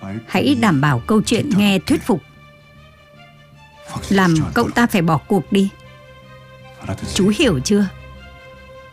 Hãy đảm bảo câu chuyện nghe thuyết phục. Làm cậu ta phải bỏ cuộc đi. Chú hiểu chưa?